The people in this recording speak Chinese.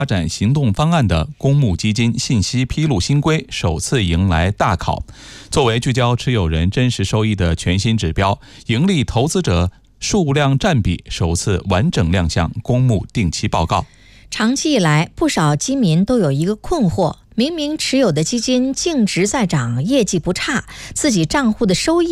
发展行动方案的公募基金信息披露新规首次迎来大考。作为聚焦持有人真实收益的全新指标，盈利投资者数量占比首次完整亮相公募定期报告。 长期以来，不少基民都有一个困惑，明明持有的基金净值在涨，业绩不差，自己账户的收益